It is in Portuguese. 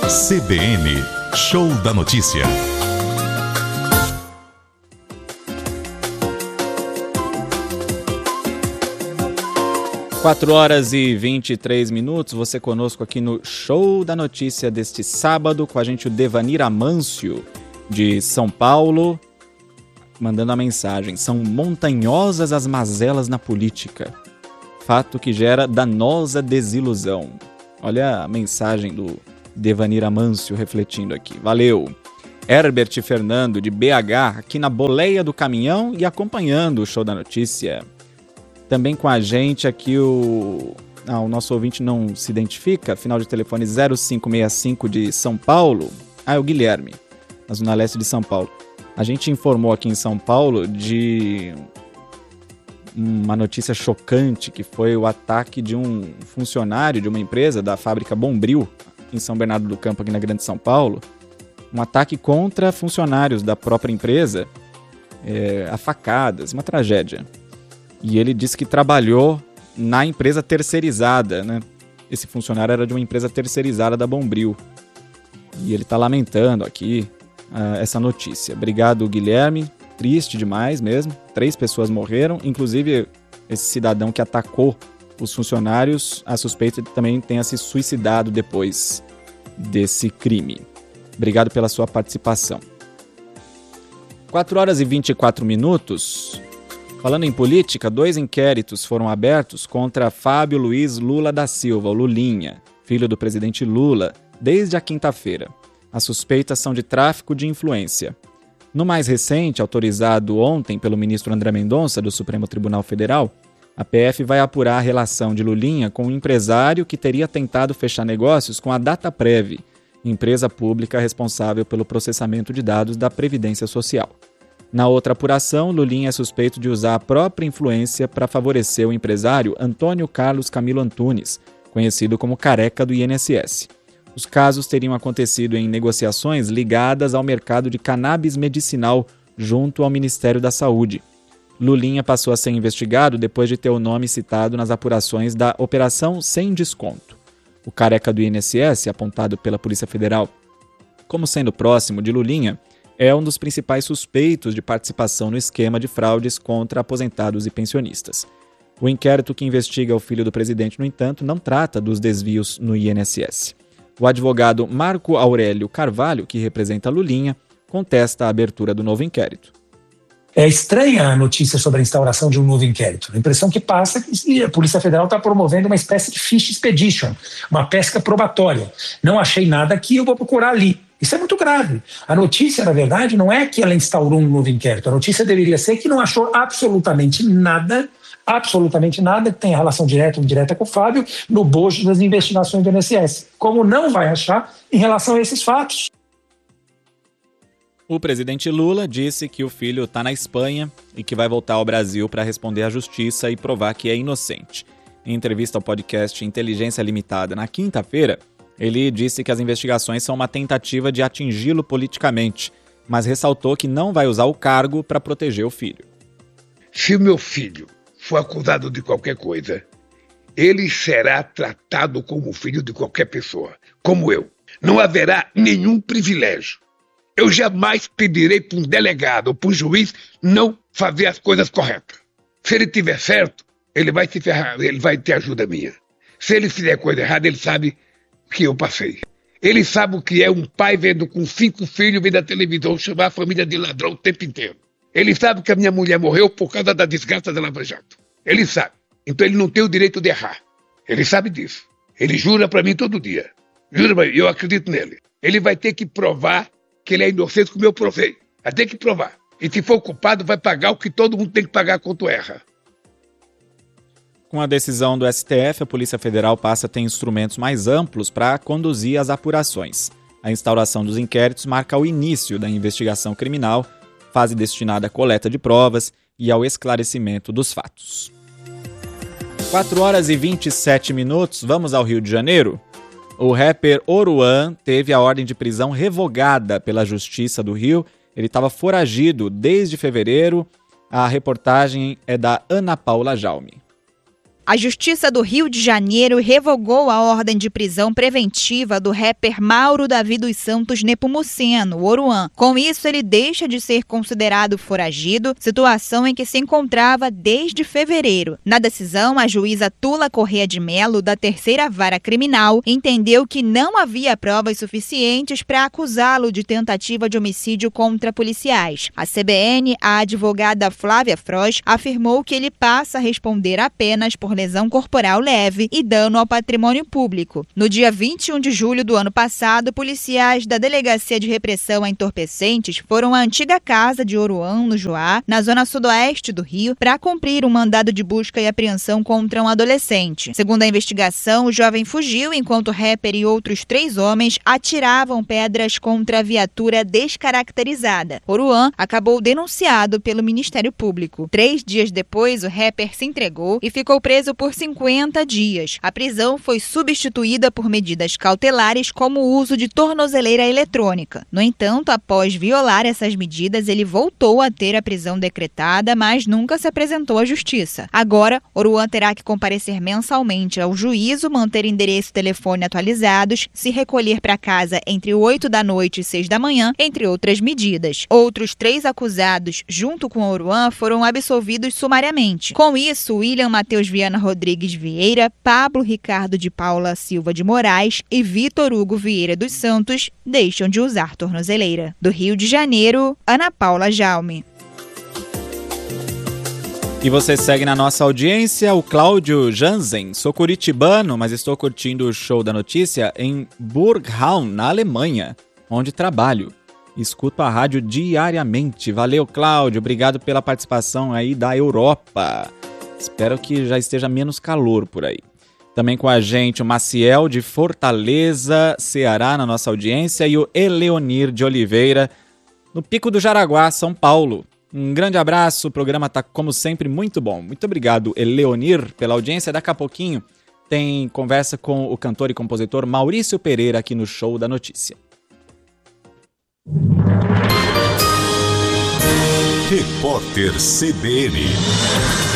CBN, Show da Notícia. Quatro horas e 23 minutos, você conosco aqui no Show da Notícia deste sábado, com a gente o Devanir Amâncio, de São Paulo, mandando a mensagem: são montanhosas as mazelas na política, fato que gera danosa desilusão. Olha a mensagem do Devanir Amâncio refletindo aqui. Valeu! Herbert Fernando, de BH, aqui na boleia do caminhão e acompanhando o Show da Notícia. Também com a gente aqui o nosso ouvinte não se identifica, final de telefone 0565 de São Paulo. É o Guilherme, na Zona Leste de São Paulo. A gente informou aqui em São Paulo de uma notícia chocante, que foi o ataque de um funcionário de uma empresa da fábrica Bombril, em São Bernardo do Campo, aqui na Grande São Paulo. Um ataque contra funcionários da própria empresa, a facadas, uma tragédia. E ele disse que trabalhou na empresa terceirizada, né? Esse funcionário era de uma empresa terceirizada da Bombril. E ele está lamentando aqui essa notícia. Obrigado, Guilherme. Triste demais mesmo. 3 pessoas morreram, inclusive esse cidadão que atacou os funcionários, a suspeita de também tenha se suicidado depois desse crime. Obrigado pela sua participação. 4 horas e 24 minutos. Falando em política, 2 inquéritos foram abertos contra Fábio Luiz Lula da Silva, o Lulinha, filho do presidente Lula, desde a quinta-feira. As suspeitas são de tráfico de influência. No mais recente, autorizado ontem pelo ministro André Mendonça, do Supremo Tribunal Federal, a PF vai apurar a relação de Lulinha com um empresário que teria tentado fechar negócios com a Dataprev, empresa pública responsável pelo processamento de dados da Previdência Social. Na outra apuração, Lulinha é suspeito de usar a própria influência para favorecer o empresário Antônio Carlos Camilo Antunes, conhecido como Careca do INSS. Os casos teriam acontecido em negociações ligadas ao mercado de cannabis medicinal junto ao Ministério da Saúde. Lulinha passou a ser investigado depois de ter o nome citado nas apurações da Operação Sem Desconto. O Careca do INSS, apontado pela Polícia Federal como sendo próximo de Lulinha, é um dos principais suspeitos de participação no esquema de fraudes contra aposentados e pensionistas. O inquérito que investiga o filho do presidente, no entanto, não trata dos desvios no INSS. O advogado Marco Aurélio Carvalho, que representa Lulinha, contesta a abertura do novo inquérito. É estranha a notícia sobre a instauração de um novo inquérito. A impressão que passa é que a Polícia Federal está promovendo uma espécie de fish expedition, uma pesca probatória. Não achei nada aqui, eu vou procurar ali. Isso é muito grave. A notícia, na verdade, não é que ela instaurou um novo inquérito. A notícia deveria ser que não achou absolutamente nada que tenha relação direta ou indireta com o Fábio no bojo das investigações do INSS. Como não vai achar em relação a esses fatos. O presidente Lula disse que o filho está na Espanha e que vai voltar ao Brasil para responder à justiça e provar que é inocente. Em entrevista ao podcast Inteligência Limitada na quinta-feira, ele disse que as investigações são uma tentativa de atingi-lo politicamente, mas ressaltou que não vai usar o cargo para proteger o filho. Se o meu filho for acusado de qualquer coisa, ele será tratado como filho de qualquer pessoa, como eu. Não haverá nenhum privilégio. Eu jamais pedirei para um delegado ou para um juiz não fazer as coisas corretas. Se ele tiver certo, ele vai se ferrar, ele vai ter ajuda minha. Se ele fizer coisa errada, ele sabe que eu passei. Ele sabe o que é um pai vendo com 5 filhos vendo a televisão chamar a família de ladrão o tempo inteiro. Ele sabe que a minha mulher morreu por causa da desgraça da Lava Jato. Ele sabe. Então ele não tem o direito de errar. Ele sabe disso. Ele jura para mim todo dia. Jura para mim, eu acredito nele. Ele vai ter que provar que ele é inocente como eu provei. Vai ter que provar. E se for culpado, vai pagar o que todo mundo tem que pagar quando erra. Com a decisão do STF, a Polícia Federal passa a ter instrumentos mais amplos para conduzir as apurações. A instauração dos inquéritos marca o início da investigação criminal, fase destinada à coleta de provas e ao esclarecimento dos fatos. 4 horas e 27 minutos, vamos ao Rio de Janeiro? O rapper Oruan teve a ordem de prisão revogada pela Justiça do Rio. Ele estava foragido desde fevereiro. A reportagem é da Ana Paula Jaume. A Justiça do Rio de Janeiro revogou a ordem de prisão preventiva do rapper Mauro Davi dos Santos Nepomuceno, Oruan. Com isso, ele deixa de ser considerado foragido, situação em que se encontrava desde fevereiro. Na decisão, a juíza Tula Corrêa de Mello, da Terceira Vara Criminal, entendeu que não havia provas suficientes para acusá-lo de tentativa de homicídio contra policiais. A CBN, a advogada Flávia Froz, afirmou que ele passa a responder apenas por lesão corporal leve e dano ao patrimônio público. No dia 21 de julho do ano passado, policiais da Delegacia de Repressão a Entorpecentes foram à antiga casa de Oruan, no Joá, na zona sudoeste do Rio, para cumprir um mandado de busca e apreensão contra um adolescente. Segundo a investigação, o jovem fugiu enquanto o rapper e outros 3 homens atiravam pedras contra a viatura descaracterizada. Oruan acabou denunciado pelo Ministério Público. 3 dias depois, o rapper se entregou e ficou preso por 50 dias. A prisão foi substituída por medidas cautelares como o uso de tornozeleira eletrônica. No entanto, após violar essas medidas, ele voltou a ter a prisão decretada, mas nunca se apresentou à justiça. Agora, Oruan terá que comparecer mensalmente ao juízo, manter endereço e telefone atualizados, se recolher para casa entre 8 da noite e 6 da manhã, entre outras medidas. Outros 3 acusados, junto com Oruan, foram absolvidos sumariamente. Com isso, William Matheus Viana Rodrigues Vieira, Pablo Ricardo de Paula Silva de Moraes e Vitor Hugo Vieira dos Santos deixam de usar tornozeleira. Do Rio de Janeiro, Ana Paula Jaume. E você segue na nossa audiência o Cláudio Jansen. Sou curitibano, mas estou curtindo o Show da Notícia em Burghaun, na Alemanha, onde trabalho. Escuto a rádio diariamente. Valeu, Cláudio. Obrigado pela participação aí da Europa. Espero que já esteja menos calor por aí. Também com a gente o Maciel de Fortaleza, Ceará, na nossa audiência, e o Eleonir de Oliveira, no Pico do Jaraguá, São Paulo. Um grande abraço, o programa está, como sempre, muito bom. Muito obrigado, Eleonir, pela audiência. Daqui a pouquinho tem conversa com o cantor e compositor Maurício Pereira aqui no Show da Notícia. Repórter CBN.